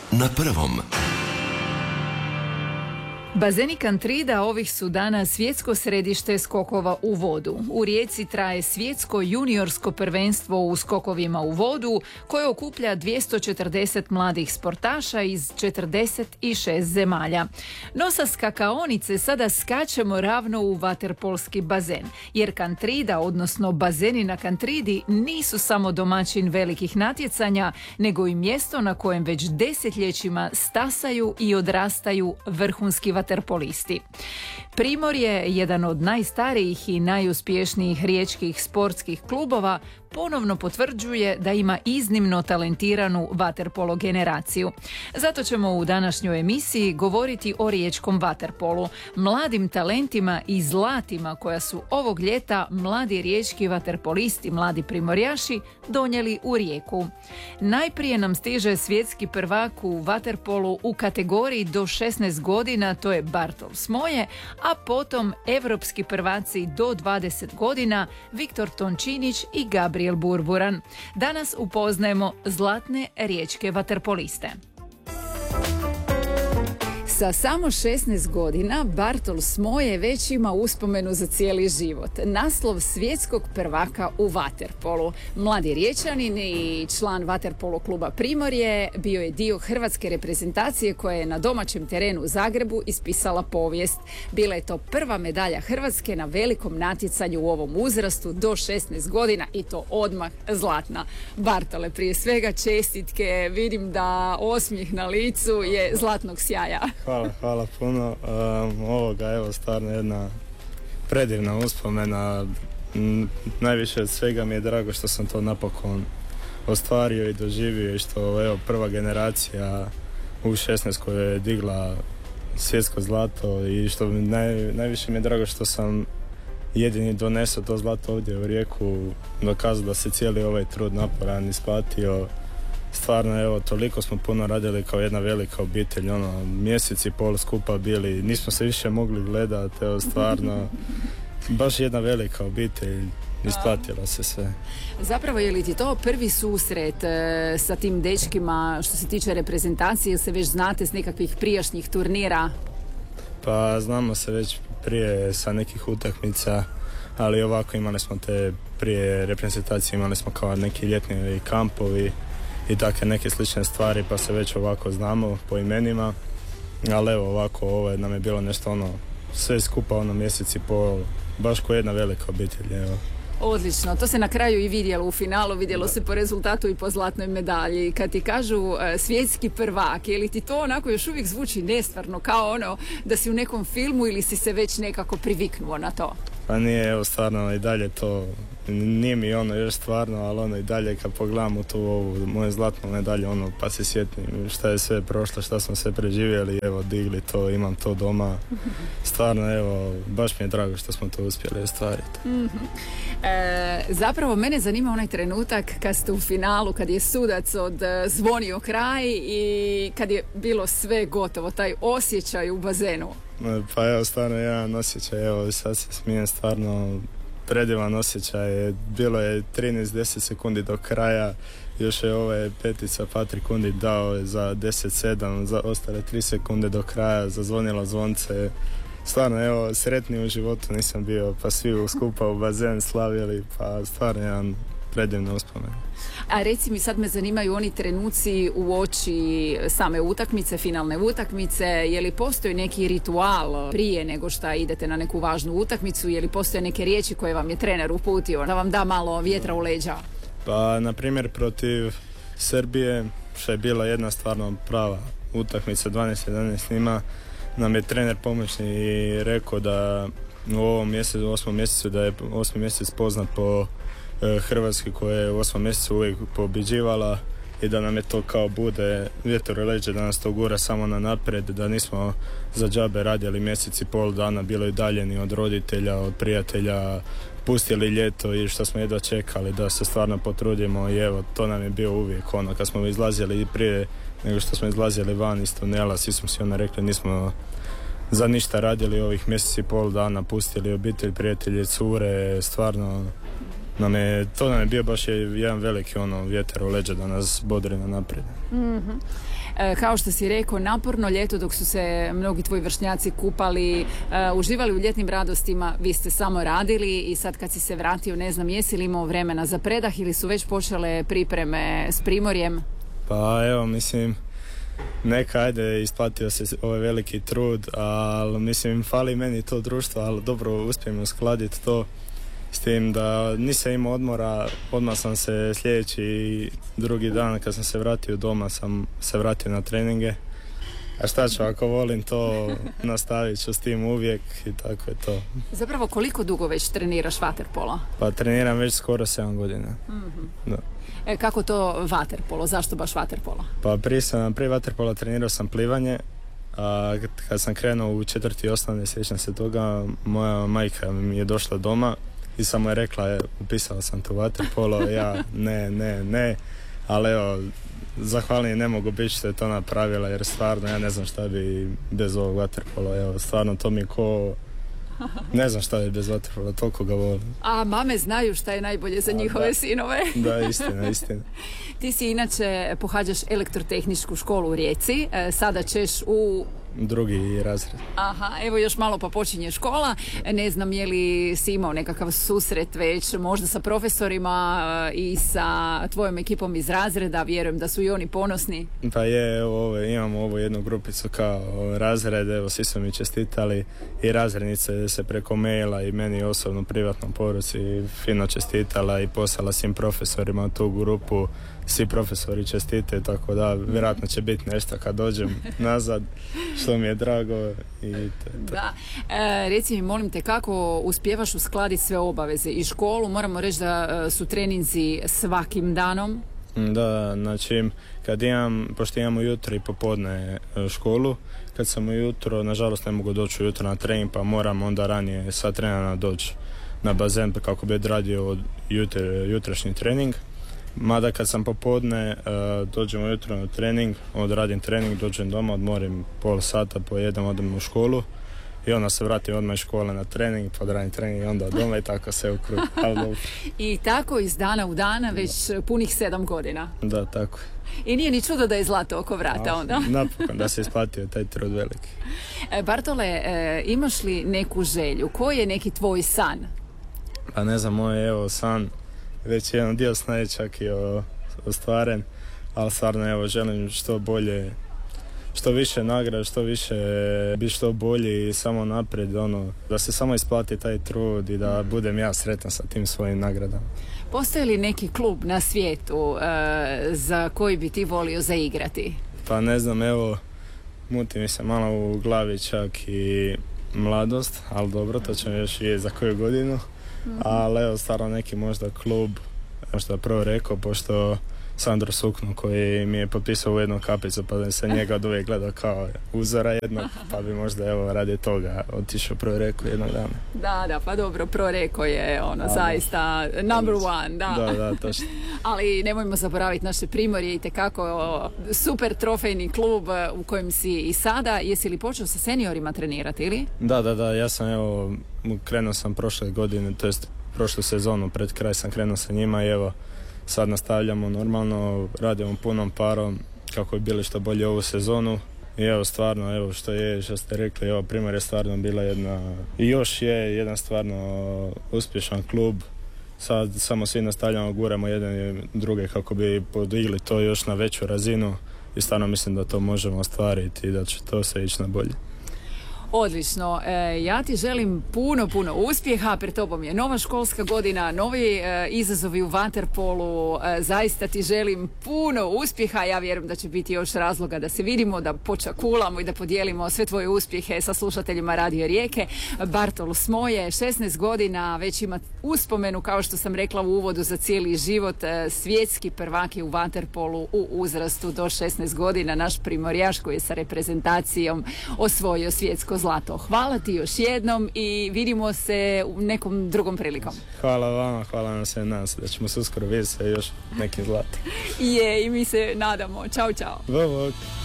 na prvom. Bazeni Kantrida ovih su dana svjetsko središte skokova u vodu. U Rijeci traje svjetsko juniorsko prvenstvo u skokovima u vodu koje okuplja 240 mladih sportaša iz 46 zemalja. No sa skakaonice sada skačemo ravno u vaterpolski bazen, jer Kantrida, odnosno bazeni na Kantridi, nisu samo domaćin velikih natjecanja, nego i mjesto na kojem već desetljećima stasaju i odrastaju vrhunski vaterpolisti. Primorje, jedan od najstarijih i najuspješnijih riječkih sportskih klubova, ponovno potvrđuje da ima iznimno talentiranu vaterpolo generaciju. Zato ćemo u današnjoj emisiji govoriti o riječkom vaterpolu, mladim talentima i zlatima koja su ovog ljeta mladi riječki vaterpolisti, mladi primorjaši, donijeli u Rijeku. Najprije nam stiže svjetski prvak u vaterpolu u kategoriji do 16 godina, to je Bartol Smoje, a potom evropski prvaci do 20 godina Viktor Tončinić i Gabriel Burburan. Danas upoznajemo zlatne riječke vaterpoliste. Sa samo 16 godina Bartol Smoje već ima uspomenu za cijeli život. Naslov svjetskog prvaka u vaterpolu. Mladi Riječanin i član vaterpolo kluba Primorje bio je dio hrvatske reprezentacije koja je na domaćem terenu u Zagrebu ispisala povijest. Bila je to prva medalja Hrvatske na velikom natjecanju u ovom uzrastu do 16 godina i to odmah zlatna. Bartole, prije svega čestitke, vidim da osmijeh na licu je zlatnog sjaja. Hvala puno. Ovoga, evo, stvarno jedna predivna uspomena. Najviše od svega mi je drago što sam to napokon ostvario i doživio i što, evo, prva generacija U16 koja je digla svjetsko zlato i što najviše mi je drago što sam jedini donesao to zlato ovdje u Rijeku, dokazao da se cijeli ovaj trud naporan isplatio. Stvarno, evo, toliko smo puno radili kao jedna velika obitelj, mjesec i pol skupa bili, nismo se više mogli gledati, evo, stvarno, baš jedna velika obitelj, isplatilo se sve. Zapravo, je li ti to prvi susret sa tim dečkima što se tiče reprezentacije, ili se već znate s nekakvih prijašnjih turnira? Pa, znamo se već prije sa nekih utakmica, ali ovako imali smo te prije reprezentacije, imali smo kao neki ljetni kampovi i takve neke slične stvari, pa se već ovako znamo po imenima, ali evo ovako, ovo nam je bilo nešto sve skupa mjesec i pol, baš ko jedna velika obitelj, evo. Odlično, to se na kraju i vidjelo u finalu, vidjelo se po rezultatu i po zlatnoj medalji. Kad ti kažu svjetski prvak, je li ti to onako još uvijek zvuči nestvarno, kao da si u nekom filmu ili si se već nekako priviknuo na to? Pa nije, evo, stvarno i dalje to, nije mi još stvarno, ali i dalje kad pogledam u tu ovu moju zlatnu medalju, pa se sjetim šta je sve prošlo, šta smo sve preživjeli, evo, digli to, imam to doma. Stvarno, evo, baš mi je drago što smo to uspjeli ostvariti. Zapravo, mene zanima onaj trenutak kad ste u finalu, kad je sudac zvonio kraj i kad je bilo sve gotovo, taj osjećaj u bazenu. Pa evo, stvarno jedan osjećaj, evo, sad se smijem, stvarno predivan osjećaj. Bilo je 13-10 sekundi do kraja, još je petica Patrik Kundi dao za 10-7, za ostale 3 sekunde do kraja, zazvonilo zvonce. Stvarno, evo, sretniji u životu nisam bio, pa svi skupa u bazen slavili, pa stvarno jedan predivna uspomena. A reci mi, sad me zanimaju oni trenuci u oči same utakmice, finalne utakmice, je li postoji neki ritual prije nego što idete na neku važnu utakmicu, je li postoje neke riječi koje vam je trener uputio da vam da malo vjetra u leđa? Pa, na primjer, protiv Srbije, što je bila jedna stvarno prava utakmica, 12-11 njima, nam je trener pomoćni rekao da u ovom mjesecu, 8. mjesecu, da je 8. mjesec poznat po Hrvatski koja je u 8. mjesecu uvijek pobjeđivala i da nam je to kao bude vjetar u leđa, da nas to gura samo na naprijed, da nismo za džabe radili mjesec i pol dana, bilo i daljeni od roditelja, od prijatelja, pustili ljeto i što smo jedva čekali da se stvarno potrudimo i evo, to nam je bio uvijek kad smo izlazili i prije nego što smo izlazili van iz tunela, svi smo si rekli nismo za ništa radili ovih mjeseci i pol dana, pustili obitelj, prijatelje, cure, stvarno To nam je bio baš jedan veliki vjetar u leđa da nas bodri na naprijed. Mm-hmm. Kao što si rekao, naporno ljeto dok su se mnogi tvoji vršnjaci kupali, uživali u ljetnim radostima, vi ste samo radili i sad kad si se vratio, ne znam, jesi li imao vremena za predah ili su već počele pripreme s Primorjem? Pa evo, mislim, ajde, isplatio se ovaj veliki trud, ali mislim, fali meni to društvo, ali dobro uspijem uskladiti to. S tim da nisam imao odmora, odmah sam se sljedeći drugi dan kad sam se vratio doma sam se vratio na treninge. A šta ću, ako volim to, nastavit ću s tim uvijek i tako je to. Zapravo koliko dugo već treniraš vaterpolo? Pa treniram već skoro 7 godina. Mm-hmm. Da. Kako to vaterpolo? Zašto baš vaterpolo? Pa prije vaterpola trenirao sam plivanje. A kad sam krenuo u 4. osnovne, sjećam se toga, moja majka mi je došla doma i samo je rekla, upisala sam tu vaterpolo, ja ne, ali evo, zahvalni ne mogu biti što je to napravila, jer stvarno ja ne znam šta bi bez ovog vaterpola, evo, stvarno to mi je ne znam šta je bez vaterpola, toliko ga volim. A mame znaju šta je najbolje za njihove sinove. Da, istina. Ti si inače pohađaš elektrotehničku školu u Rijeci, sada ćeš u 2. razred. Aha, evo još malo pa počinje škola. Ne znam je li si imao nekakav susret već možda sa profesorima i sa tvojom ekipom iz razreda, vjerujem da su i oni ponosni. Pa je, imamo ovu jednu grupicu kao razred, evo svi su mi čestitali i razrednice se preko maila i meni osobno privatnom poruci fino čestitala i poslala svim profesorima tu grupu. Svi profesori čestite, tako da vjerojatno će biti nešto kad dođem nazad, što mi je drago. Da. Reci mi, molim te, kako uspijevaš uskladiti sve obaveze i školu? Moramo reći da su treninzi svakim danom. Da, znači, pošto imam ujutro i popodne školu, kad sam ujutro, nažalost ne mogu doći ujutro na trening, pa moram onda ranije sa trenera doći na bazen kako bi odradio jutrošnji trening. Mada kad sam popodne, dođem ujutro na trening, odradim trening, dođem doma, odmorim pola sata, pojedem, odem u školu i onda se vratim odmah iz škole na trening, pa odradim trening i onda doma i tako se u krug. I tako iz dana u dana već punih 7 godina. Da, tako. I nije ni čudo da je zlato oko vrata onda. Napokon da se isplatio taj trud veliki. Bartole, imaš li neku želju? Koji je neki tvoj san? Pa ne znam, moj san već jedan dio sna je čak i ostvaren, ali stvarno želim što bolje, što više nagrada, što više biti što bolji i samo naprijed, da se samo isplati taj trud i da budem ja sretan sa tim svojim nagradama. Postoji li neki klub na svijetu za koji bi ti volio zaigrati? Pa ne znam, muti mi se malo u glavi čak i mladost, ali dobro, to ćemo još vidjeti za koju godinu. Ali stvarno neki možda klub, možda prvo rekao, pošto Sandro Sukno koji mi je potpisao u jednu kapicu, pa se njega od uvijek gledao kao uzora jednog, pa bi možda radi toga otišao prvo rekao jednog dana. Da, pa dobro, prvo rekao je zaista number one, da. Da, točno. Ali nemojmo zaboraviti naše Primorje, itekako super trofejni klub u kojem si i sada. Jesi li počeo sa seniorima trenirati ili? Da, ja sam krenuo sam prošle godine, to jest prošlu sezonu, pred kraj sam krenuo sa njima i sad nastavljamo normalno, radimo punom parom kako bi bili što bolje ovu sezonu. I stvarno, što ste rekli, Primorje je stvarno bila jedan stvarno uspješan klub. Sad samo svi nastavljamo, guramo jedan i druge kako bi podigli to još na veću razinu i stvarno mislim da to možemo ostvariti i da će to se ići na bolje. Odlično. Ja ti želim puno uspjeha. Pred tobom je nova školska godina, novi izazovi u vaterpolu. Zaista ti želim puno uspjeha. Ja vjerujem da će biti još razloga da se vidimo, da počakulamo i da podijelimo sve tvoje uspjehe sa slušateljima Radio Rijeke. Bartol Smoje, 16 godina, već ima uspomenu, kao što sam rekla u uvodu, za cijeli život. Svjetski prvak je u vaterpolu u uzrastu do 16 godina. Naš primorjaš koji je sa reprezentacijom osvojio svjetsko zlato. Hvala ti još jednom i vidimo se u nekom drugom prilikom. Hvala vama, hvala nam se, nadam se da ćemo se uskoro vidjeti sa još nekim zlatom. I mi se nadamo. Ćao. Bok.